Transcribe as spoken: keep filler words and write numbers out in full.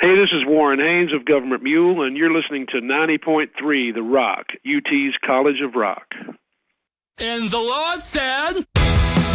Hey, this is Warren Haynes of Government Mule, and you're listening to ninety point three The Rock, U T's College of Rock. And the Lord said...